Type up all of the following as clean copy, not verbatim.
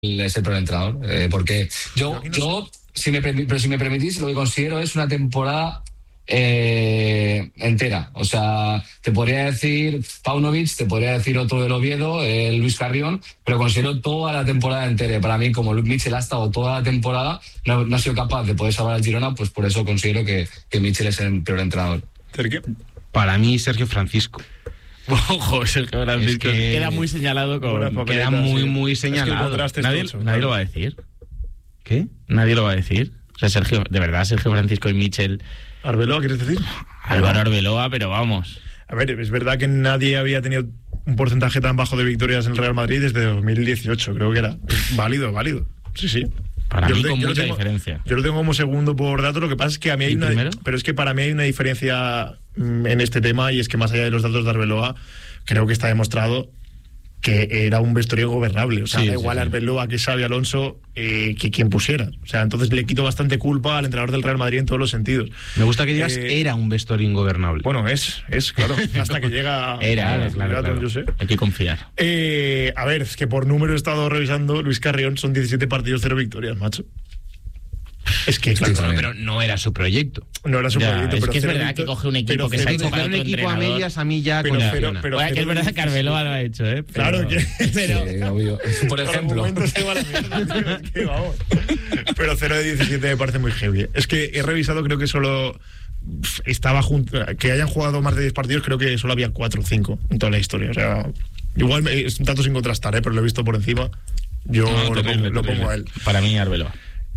es el peor entrenador. Porque yo si me permitís, lo que considero es una temporada entera. O sea, te podría decir Paunovic, te podría decir otro del Oviedo, Luis Carrión, pero considero toda la temporada entera. Para mí, como Mitchell ha estado toda la temporada, no ha sido capaz de poder salvar al Girona, pues por eso considero que Mitchell es el peor entrenador. ¿Sergio? Para mí, Sergio Francisco. Ojo, Sergio Francisco. Es que queda muy señalado queda muy señalado. Es que nadie lo va a decir. ¿Qué? Nadie lo va a decir. O sea, Sergio Francisco y Mitchell. ¿Arbeloa quieres decir? Álvaro Arbeloa, pero vamos. A ver, es verdad que nadie había tenido un porcentaje tan bajo de victorias en el Real Madrid desde 2018. Creo que era válido. Sí. Para mí con mucha diferencia. Yo lo tengo como segundo por datos. Lo que pasa es que a mí hay pero es que para mí hay una diferencia en este tema, y es que más allá de los datos de Arbeloa, creo que está demostrado que era un vestuario gobernable. O sea, da igual Arbeloa que Xabi Alonso, que quien pusiera. O sea, entonces le quito bastante culpa al entrenador del Real Madrid en todos los sentidos. Me gusta que digas era un vestuario ingobernable. Bueno, es claro, hasta que llega... Claro. Yo sé. Hay que confiar. A ver, es que por número he estado revisando, Luis Carrión, son 17 partidos, 0 victorias, macho. Es que, claro, pero no era su proyecto. No era su proyecto, es pero que es verdad que coge un equipo que se ha hecho para otro equipo entrenador. A medias a mí ya pero que es verdad que Arbeloa lo ha hecho, ¿eh? Claro que... Pero, sí, obvio. Por ejemplo. Pero 0 de 17 me parece muy heavy. Es que he revisado, creo que solo estaba junto... Que hayan jugado más de 10 partidos, creo que solo había 4 o 5 en toda la historia. O sea, igual es un tanto sin contrastar, pero lo he visto por encima. Yo lo pongo a él. Para mí, Arbeloa.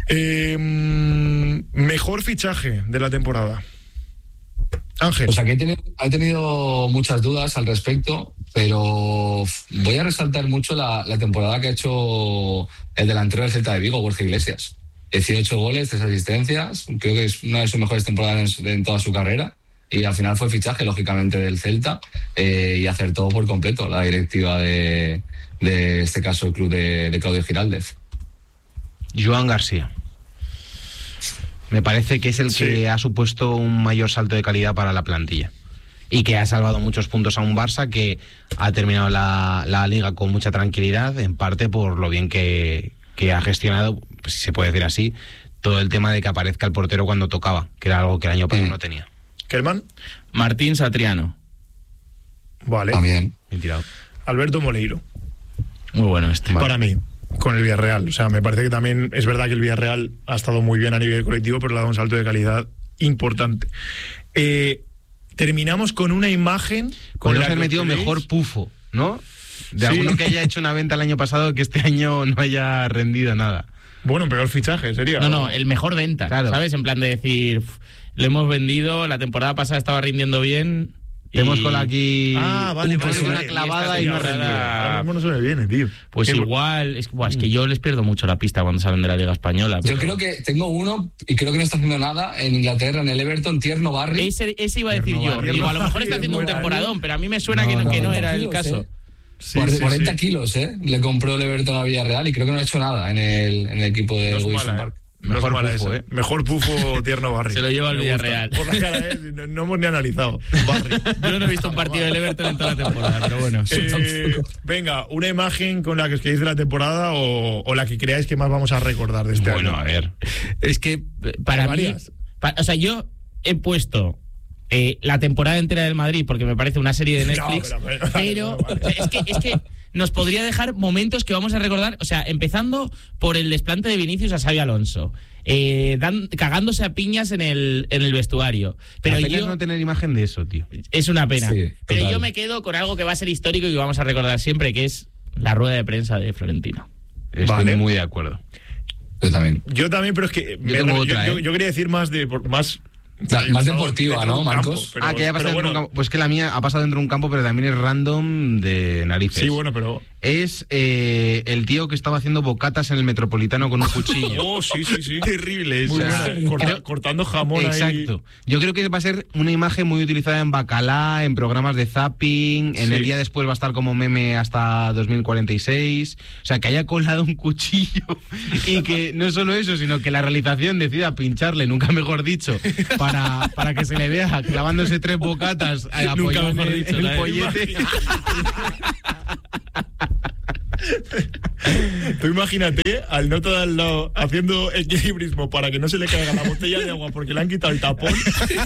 Mejor fichaje de la temporada, Ángel. O sea, que he tenido muchas dudas al respecto, pero voy a resaltar mucho la temporada que ha hecho el delantero del Celta de Vigo, Borja Iglesias. 18 goles, 3 asistencias, creo que es una de sus mejores temporadas en toda su carrera, y al final fue fichaje, lógicamente, del Celta, y acertó por completo la directiva de este caso el club de Claudio Giraldez. Joan García. Me parece que es el que ha supuesto un mayor salto de calidad para la plantilla y que ha salvado muchos puntos a un Barça que ha terminado la liga con mucha tranquilidad, en parte por lo bien que ha gestionado, pues, si se puede decir así, todo el tema de que aparezca el portero cuando tocaba, que era algo que el año pasado no tenía. ¿Kerman? Martín Satriano. Vale. También. Bien tirado. Alberto Moleiro. Muy bueno este. Para mí, con el Villarreal. O sea, me parece que también es verdad que el Villarreal ha estado muy bien a nivel colectivo, pero le ha dado un salto de calidad importante. Terminamos con una imagen con la que has metido mejor pufo, ¿no? De alguno que haya hecho una venta el año pasado que este año no haya rendido nada. Bueno, peor fichaje sería. No, el mejor venta, claro. ¿Sabes? En plan de decir, lo hemos vendido, la temporada pasada estaba rindiendo bien. Tenemos con aquí vale, una clavada y no ahora mismo no se me viene, tío. Pues igual, es que yo les pierdo mucho la pista cuando salen de la Liga Española. Yo creo que tengo uno, y creo que no está haciendo nada, en Inglaterra, en el Everton, Tierno Barry. Ese iba a decir yo. Digo, a lo mejor está haciendo un temporadón, pero a mí me suena que no era el caso. Por 40 kilos, le compró el Everton a Villarreal y creo que no ha hecho nada en el equipo de Wilson Park. Mejor pufo Tierno Barry. Se lo lleva al Villarreal. Por la cara, no hemos ni analizado. Barry. Yo no he visto un partido del Everton en toda la temporada, pero bueno. Venga, una imagen con la que os queréis de la temporada o la que creáis que más vamos a recordar de este año. Bueno, a ver. Es que para mí... o sea, yo he puesto... la temporada entera del Madrid, porque me parece una serie de Netflix, pero es que nos podría dejar momentos que vamos a recordar, o sea, empezando por el desplante de Vinicius a Xabi Alonso, cagándose a piñas en el vestuario. Pero la pena es no tener imagen de eso, tío. Es una pena. Sí, pero yo me quedo con algo que va a ser histórico y que vamos a recordar siempre, que es la rueda de prensa de Florentino. Estoy muy de acuerdo. Yo también, pero es que yo quería decir más más deportiva, ¿no, Marcos? Campo, que haya pasado dentro de un campo. Pues que la mía ha pasado dentro de un campo, pero también es random de narices. Sí, bueno, pero... Es el tío que estaba haciendo bocatas en el Metropolitano con un cuchillo. Sí. Terrible eso. Cortando jamón. Exacto. Ahí. Yo creo que va a ser una imagen muy utilizada en Bacalá, en programas de zapping, en el día después va a estar como meme hasta 2046. O sea, que haya colado un cuchillo y que no solo eso, sino que la realización decida pincharle, nunca mejor dicho, para que se le vea clavándose 3 bocatas apoyado en el pollete. Tú imagínate al nota de al lado haciendo equilibrismo para que no se le caiga la botella de agua porque le han quitado el tapón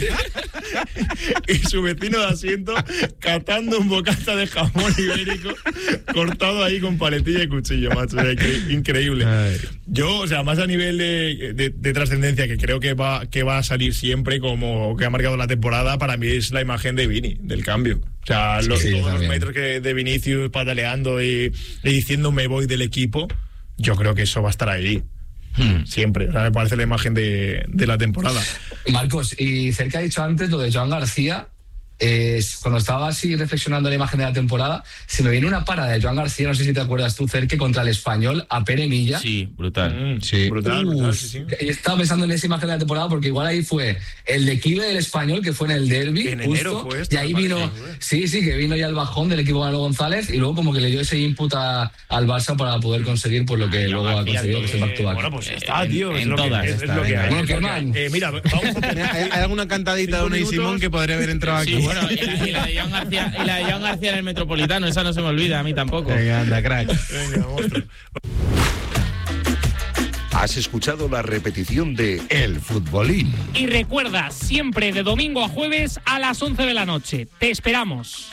y su vecino de asiento catando un bocata de jamón ibérico cortado ahí con paletilla y cuchillo, macho. Increíble. Yo, o sea, más a nivel de trascendencia, que creo que va a salir siempre como que ha marcado la temporada, para mí es la imagen de Vini, del cambio. O sea, todos los metros de Vinicius pataleando y diciendo me voy del equipo, yo creo que eso va a estar ahí. Siempre. O sea, me parece la imagen de la temporada. Marcos, y Cerca ha dicho antes lo de Joan García. Cuando estaba así reflexionando la imagen de la temporada, se me viene una parada de Joan García, no sé si te acuerdas tú, Cerque, contra el Español a Pere Milla. Sí, brutal. Brutal, sí. Y estaba pensando en esa imagen de la temporada porque igual ahí fue el declive del Español, que fue en el derbi, en justo, enero fue esto, y ahí vino, que vino ya el bajón del equipo Manolo González, y luego como que le dio ese input al Barça para poder conseguir pues lo que luego ha conseguido, que es el back-to-back. Bueno, pues está, tío. En todas es lo que hay. Bueno, Kerman. Mira, vamos a tener... ¿Hay alguna cantadita de Unai Simón que podría haber entrado aquí? Sí, bueno, y la de Joan García en el Metropolitano, esa no se me olvida, a mí tampoco. Venga, anda, crack. Venga, monstruo. Has escuchado la repetición de El Futbolín. Y recuerda, siempre de domingo a jueves a las 11 de la noche. Te esperamos.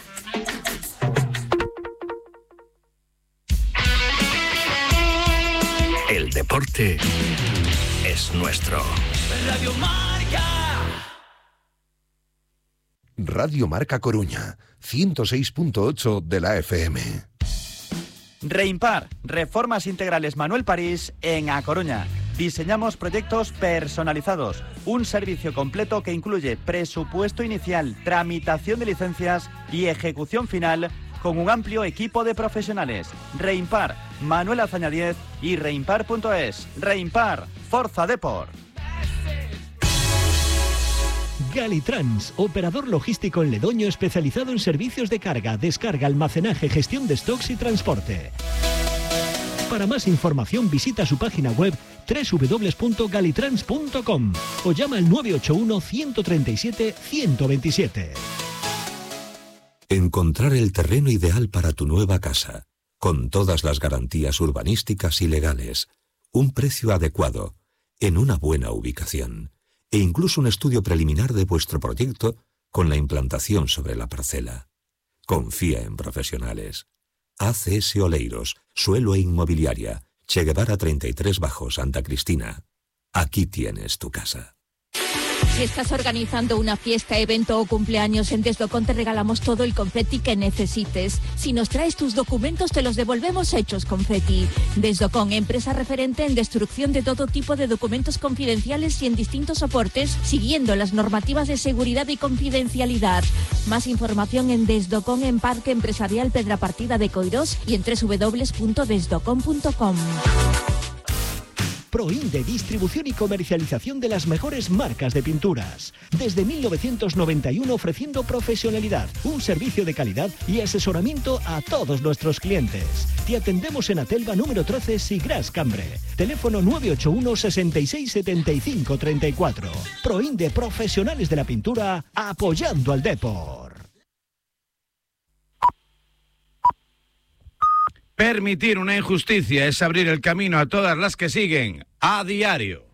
El deporte es nuestro. Radio Marca. Radio Marca Coruña, 106.8 de la FM. Reimpar, Reformas Integrales Manuel París en A Coruña. Diseñamos proyectos personalizados, un servicio completo que incluye presupuesto inicial, tramitación de licencias y ejecución final con un amplio equipo de profesionales. Reimpar, Manuel Azaña 10 y reimpar.es. Reimpar, Forza Deport. Galitrans, operador logístico en Ledoño especializado en servicios de carga, descarga, almacenaje, gestión de stocks y transporte. Para más información visita su página web www.galitrans.com o llama al 981 137 127. Encontrar el terreno ideal para tu nueva casa, con todas las garantías urbanísticas y legales, un precio adecuado, en una buena ubicación, e incluso un estudio preliminar de vuestro proyecto con la implantación sobre la parcela. Confía en profesionales. ACS Oleiros, Suelo e Inmobiliaria, Che Guevara 33 Bajo, Santa Cristina. Aquí tienes tu casa. Si estás organizando una fiesta, evento o cumpleaños, en Desdocon te regalamos todo el confeti que necesites. Si nos traes tus documentos, te los devolvemos hechos confeti. Desdocon, empresa referente en destrucción de todo tipo de documentos confidenciales y en distintos soportes, siguiendo las normativas de seguridad y confidencialidad. Más información en Desdocon, en Parque Empresarial Pedrapartida de Coirós y en www.desdocon.com. Proinde, distribución y comercialización de las mejores marcas de pinturas. Desde 1991 ofreciendo profesionalidad, un servicio de calidad y asesoramiento a todos nuestros clientes. Te atendemos en Atelva número 13, Sigras Cambre. Teléfono 981 66 75 34. Proinde, profesionales de la pintura, apoyando al Depor. Permitir una injusticia es abrir el camino a todas las que siguen a diario.